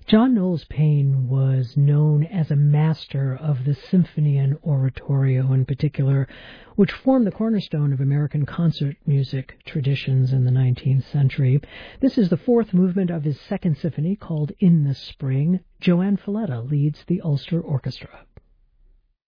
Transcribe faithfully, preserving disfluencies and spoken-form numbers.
John Knowles Paine was known as a master of the symphony and oratorio in particular, which formed the cornerstone of American concert music traditions in the nineteenth century. This is the fourth movement of his second symphony called In the Spring. Joanne Falletta leads the Ulster Orchestra.